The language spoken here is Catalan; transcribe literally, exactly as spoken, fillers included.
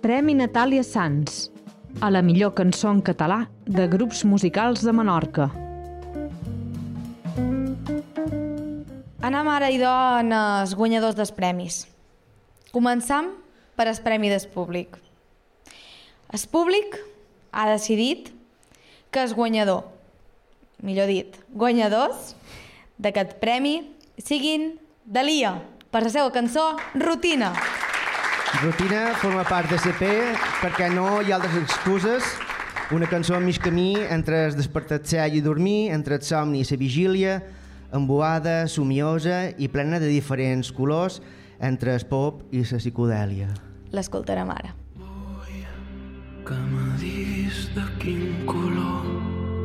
Premi Natàlia Sans a la millor cançó en català de grups musicals de Menorca. Anem ara, idò, en els guanyadors dels premis. Començam per el premi del públic. El públic ha decidit que el guanyador, millor dit, guanyadors d'aquest premi siguin Dalia, per la seva cançó Rutina. Rutina forma part de C P perquè no hi ha altres excuses. Una cançó a mig camí entre el despertar-se i dormir, entre el somni i la vigília, embuada, somiosa i plena de diferents colors entre el pop i la psicodèlia. L'escoltarem ara. Vull que me diguis de quin color